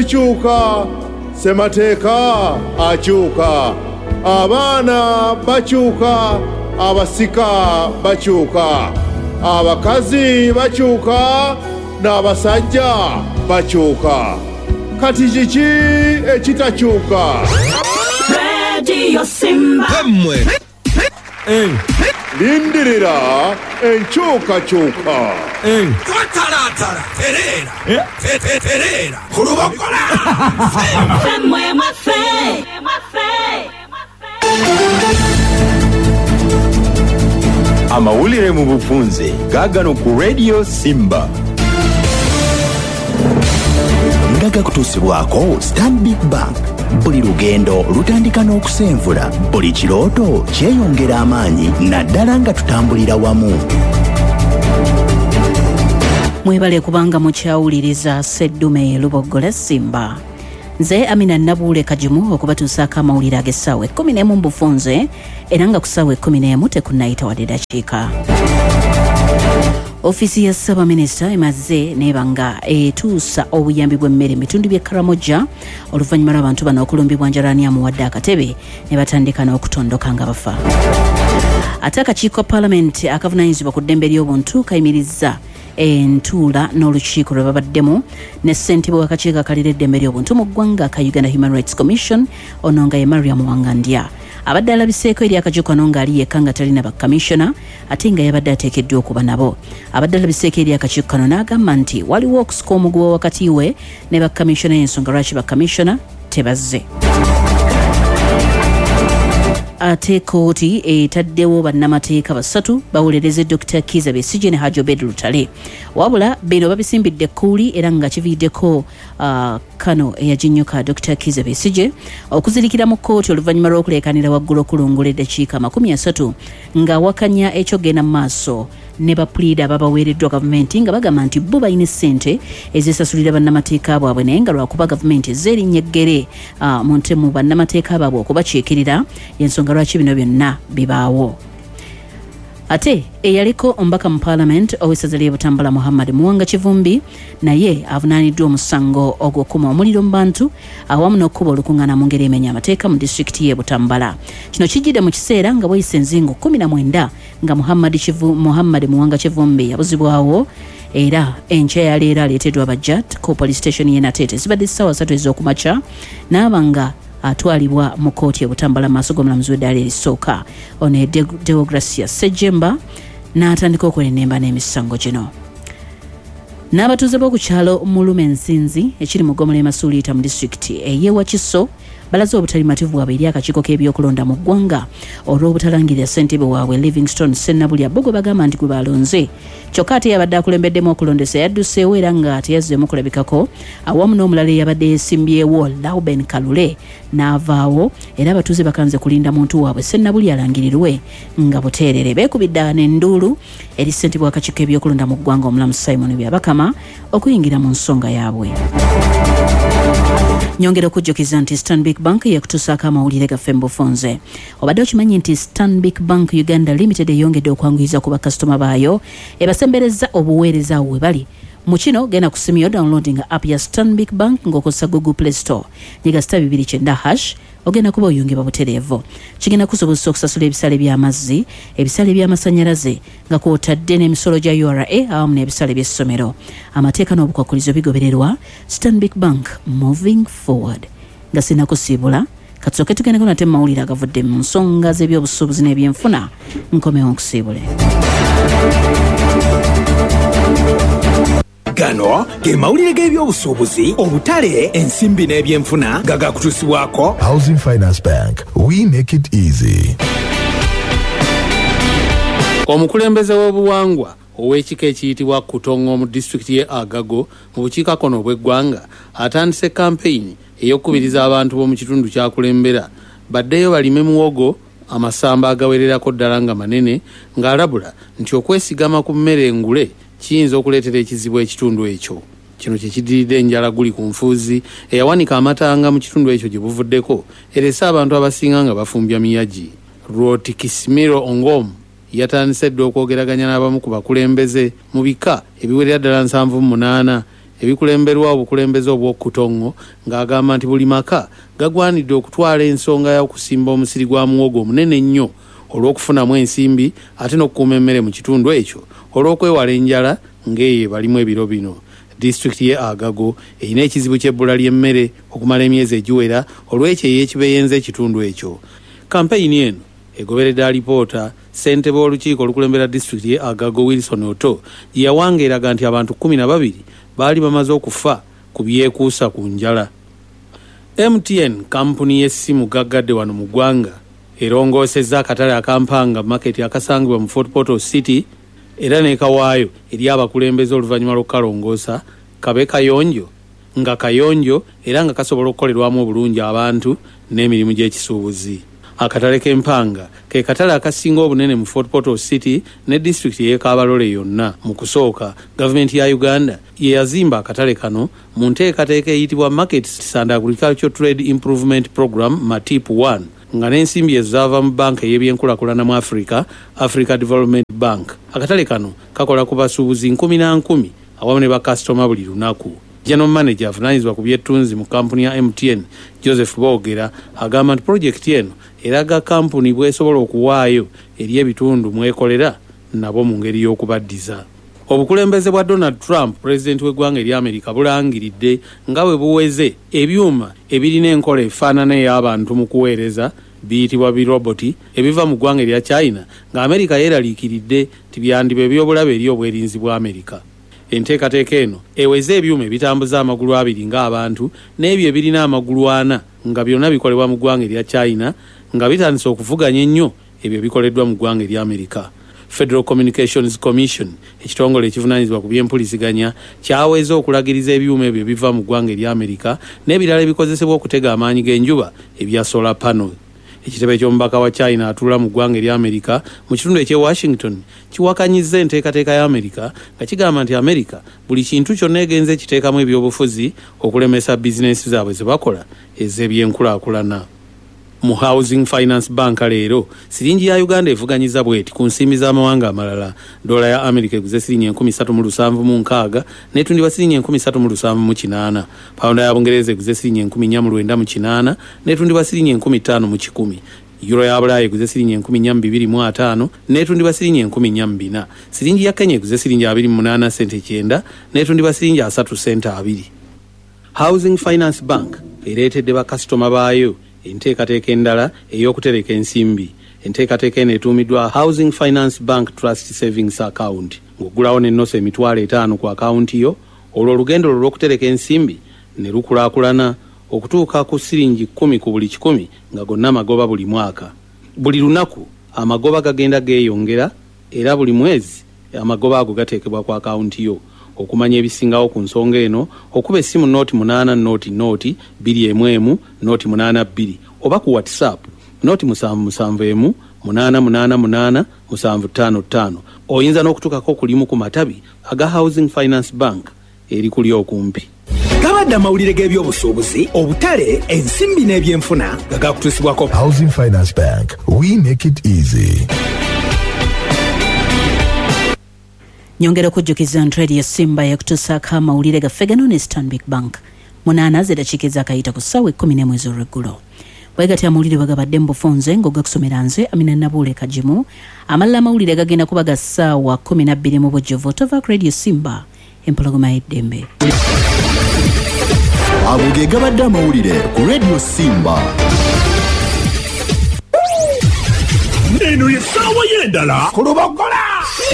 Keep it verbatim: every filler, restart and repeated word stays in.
bikyuka ssemateeka akyuka, abaana bakyuka, abasika bakyuka, abakazi bakyuka, n'abasajja bakyuka. Kati kiki ekitakyuka? Radio Simba. Hey. Lindirira enkyukakyuka. Hey. Tatalatala, terera. Eh? Terera. Kurubakola. Femwe mwafe. Mwafe. Amawulire mu bufunze gaagano ku Radio Simba. Ndaga kutuusibwako Stanbic Bank. Buli lugendo lutandika n'okusenvula, buli kirooto kyeyongera amaanyi naddala nga tutambulira wamu. Mwebale kubanga mukyawuliriza Sseddume Lubogola Simba. Nze Amina Nabuule Kajimu okubatuusaako amawulire ag'essaawa ekkumi n'emu mu bufunze era nga ku ssaawa ekkumi n'emu tekunnayita wadde dakiika. Ofisi ya Ssaabaminisita emaze nebanga etuusa obuyambi bw'emmere ebitundu by'e Karamoja oluvannyuma lw'abantu bano okulumbibwa Njalani amuwadde akatebe ne batandika n'okutondoka nga bafa. Ate akakiiko Paalamenti akavunaanyizibwa ku ddembe ly'obuntu kayimirizza entuula n'olukiiko lwe babaddemu ne ssentebe w'akakiiko akalira eddembe ly'obuntu mu ggwanga ka Uganda Human Rights Commission ono nga ye Mariam Wangandya. Abadde alabiseeko eri akakiiko kano ng'ali yekka nga talina bakkamishona ate nga yabadde ateekeddwa okuba nabo. Abadde alabiseeko eri akakiiko kano n'agamba nti waliwo okusika omuguwa wakati we ne bakkamishona y'ensonga lwaki bakkamishona tebazze. Ate kooti etaddewo bannamateeka basatu bawolereze Doctor Kizza Besigye ne Haji Obed Lutale. Wabula bino babisimbidde ekkuuli era nga kiviiddeko uh, kano eyaginnyuka Doctor Kizza Besigye okuzirikira mu kkooti oluvannyuma lw'okuleekanira waggulu okulungula eddakiika amakumi asatu ng'awakanya ekyogenda mu maaso ne bapuliida babaweereddwa gavumenti nga bagamba nti bo balina ssente ezisasulira bannamateeka bwabwe naye nga lwakuba gavumenti ez'erinnya eggere uh, mu ntemu bannamateeka baabwe okubakiikirira y'ensonga lwaki bino byonna bibaawo. Ate eyaliko ombaka mu Parliament ow'essaza ly'e Butambala Muhammad Muwanga Kivumbi naye avunaaniddwa omusango ogw'okuma omuliro mu bantu awamu n'okkuba olukuŋŋaana mu ngeri emenya amateeka mu disitulikiti y'e Butambala. Kino kijjidde mu kiseera nga bweyise enzingo kkumi na mwenda nga Muhammad Kivu Muhammad Muwanga Kivumbi yabuzibwawo era enkya ya leero aleeteddwa Bajat ko police station y'e Nateete zibadde essaawa ssatu ez'okumakya n'abanga atwalibwa mu kkooti e Butambala maaso g'omulamuzi w'eddaala erisooka ono ye Deogracia Sejemba n'atandika okwenemba n'emisango gino. N'abatuuze b'oku kyalo Mulume Nsinzi ekiri mu Ggomola e Masuuliita mu disitulikiti ey'e Wakiso balaze obutalimativu bwabwe eri akakiiko k'ebyokulonda mu ggwanga olw'obutalangirira ssentebe waabwe Livingstone Sennabulya bo gwe bagamba nti gwe balonze. Kyokka ate yabadde akulembeddemu okulondesa yadduseewo era nga teyazzeemu kulabikako awamu n'omulala eyabadde yeesimbyewo Lauben Kalule n'avaawo era abatuuze bakanze kulinda muntu waabwe Sennabulya alangirirwe nga buteerere. Beekubidde n'enduulu eri ssentebe w'akakiiko k'ebyokulonda mu ggwanga omulamu Simon Byabakama okuyingira mu nsonga yaabwe. Nyongera okujjukiza nti Stanbic Bank yakutuusaako amawulire gaffe mu bufunze. Obadde okimanyi nti Stanbic Bank Uganda Limited eyongedde okwanguyiza ku bakasitoma baayo ebasembereza obuweereza awo we bali. Mu kino genda ku simu yo downloading app ya Stanbic Bank ng'okozesa Google Play Store. Nyiga star bibiri kyenda hash ogenda kuba oyungibwa butereevu. Kigenda kusobozesa okusasula ebisale by'amazzi, ebisale by'amasannyalaze nga kw'otadde n'emisolo gya U R A awamu n'ebisale by'essomero. Amateeka n'obukwakkulizo bigobererwa. Stanbic Bank moving forward. Nga sinnakusiibula katusooke tugendeko nate mu mawulire agavudde mu nsonga z'ebyobusuubuzi n'ebyenfuna nkomewo nkusiibule. Gano ge mawulire g'ebyobusuubuzi, obutale, ensimbi n'ebyenfuna nga gakutuusibwako Housing Finance Bank. We make it easy. Omukulembeze w'obuwangwa ow'ekika ekiyitibwa Kutongo mu disitulikiti y'e Agago mu bukiikakkono bw'eggwanga atandise kampeyini ey'okukubiriza abantu b'omu kitundu ky'akulembera baddeyo balime muwogo amasamba agawererako ddala nga manene ng'alabula nti okwesigama ku mmere engule kiyinza okuleetera ekizibu ekitundu ekyo. Kino kye kidiridde enjala guli ku nfuuzi eyawanika amatanga mu kitundu ekyo gye buvuddeko erese abantu abasinga nga bafumbya miyagi. Roti Kisimiro Ongom yatandise dde okwogeraganya n'abamu ku bakulembeze mu bika ebiwerera ddala nsanvu mu munaana ebikulemberwa obukulembeze obw'okutongo ng'agamba nti buli maka gagwanidde okutwala ensonga y'okusimba omusiri gwa muwogo omunene ennyo olw'okufunamu ensimbi ate n'okukuuma emmere mu kitundu ekyo olw'okwewala enjala ng'eyo ebalimu ebiro bino. Disitulikiti ye Agago erina ekizibu ky'ebbula ly'emmere okumala emyezi egiwera olw'ekyo ey'ekibeeyenze ekitundu ekyo. Kampeyini eno egoberedde alipoota ssentebe w'olukiiko olukulembera disitulikiti ye Agago Wilson Oto gye yawangeeraga nti abantu kumi na babiri baali bamaze okufa ku byekuusa ku njala. M T N kampuni y'essimu gaggadde wano mu ggwanga erongoosezza akatale akampanga maketi akasangibwa mu Fort Portal City era n'ekawaayo eri abakulembeze oluvannyuma lw'okukalongoosa kabe kayonjo nga kayonjo era nga kasobola okukolerwamu obulungi abantu n'emirimu gy'ekisuubuzi. Akatale k'empanga ke katale akasinga obunene mu Fort Portal City ne disitulikiti y'e Kabalole yonna. Mu kusooka gavumenti ya Uganda ye yazimba akatale kano mu nteekateeka eyitibwa Markets and Agricultural Trade Improvement Program MATIP one nga n'ensimbi ezaava mu banka ey'ebyenkulaakulana mu Africa, Africa Development Bank. Akatale kano kakola ku basuubuzi nkumi na nkumi awamu ne bakasitoma buli lunaku. General Manager avunaanyizibwa ku byettunzi mu kampuni ya M T N Joseph Boogera agamba nti pulojekiti eno eraga kampuni bw'esobola okuwaayo eri ebitundu mwekolera nabo mu ngeri y'okubaddiza. Obukulembeze bwa Donald Trump pulezidenti w'eggwanga erya Amerika bulangiridde nga bwe buweze ebyuma ebirina enkola efaanana ey'abantu mu kuweereza biyitibwa biroboti ebiva mu ggwanga erya China nga Amerika yeeraliikiridde nti byandiba ebyobulabe eri obwerinzi bwa Amerika. Enteekateeka eno eweze ebyuma ebitambuza amagulu abiri ng'abantu n'ebyo ebirina amagulu ana nga byonna bikolebwa mu ggwanga erya China nga bitandise okuvuganya ennyo ebyo bikoleddwa mu ggwanga erya Amerika. Federal Communications Commission ekitongole ekivunaanyizibwa ku by'empuliziganya kyaweza okulagiriza ebyuma ebyo biva mu ggwanga erya Amerika n'ebirala ebikozesebwa okutega amaanyi g'enjuba ebya solar panel. Ekitebe ky'omubaka wa China atuula mu ggwanga erya Amerika mu kitundu eky'e Washington kiwakanyizza enteekateeka ya Amerika nga kigamba nti Amerika buli kintu kyonna egenze kiteekamu ebyobufuzi okulemesa bizinensi zaabwe ze bakola ez'ebyenkulaakulana. Mu Housing Finance Bank leero siringi ya Uganda evuganyiza bweti ku nsimbi z'amawanga amalala. Dola ya Amerika eguze siringi enkumi ssatu mu lusanvu mu nkaaga n'etundibwa siringi enkumi ssatu mu lusanvu mu kinaana. Pawunda ya Bungereza eguze siringi enkumi nnya mu lwenda mu kinaana n'etundibwa siringi enkumi ttaano mu kikumi. Euro ya Bulaaya eguze siringi enkumi nnya mu bibiri mu ataano n'etundibwa siringi enkumi nnya mu bina. Siringi ya Kenya eguze siringi abiri mu munaana sente kyenda n'etundibwa siringi asatu sente abiri. Housing Finance Bank ereetedde bakasitoma baayo enteekateeka endala ey'okutereka ensimbi. Enteekateeka eno etuumiddwa Housing Finance Bank Trust Savings Account. Ng'oggulawo n'ennoso emitwalo etaano ku akawunti yo, olwo olugendo lwo lw'okutereka ensimbi ne lukulaakulana okutuuka ku siringi kkumi ku buli kikumi nga gonna magoba buli mwaka. Buli lunaku amagoba gagenda geeyongera era buli mwezi amagoba ago gateekebwa ku akawunti yo. Okumanya ebisingawo ku nsonga eno okuba essimu nooti munaana nooti nooti bbiri emu emu nooti munaana bbiri oba ku WhatsApp nooti musanvu musanvu emu munaana munaana munaana musanvu ttaano ttaano. Oyinza n'okutuukako kulimu ku matabi aga Housing Finance Bank eri kuli okumpi. Gabadde amawulire g'ebyobusuubuzi, obutale, ensimbi n'ebyenfuna nga gakutuusibwako Housing Finance Bank. We make it easy. Nyongera okujjukiza nti Radio Simba yakutuusaako amawulire gaffe gano ne Stanbic Bank. Munaana z'eddakiika ez'akayita ku ssaawa ekkumi n'emu ez'olweggulo. Bwe gati amawulire bagabadde mu bufunze ng'ogakusomera nze Amina Nabuule Kajimu. Amalala amawulire gagenda kuba ga ssaawa kkumi na bbiri mu bujjuvu tova ku Radio Simba empologoma y'eddembe. Ago ge gabadde amawulire ku Radio Simba. Eno ye ssaawa y'endala ku Lubogola.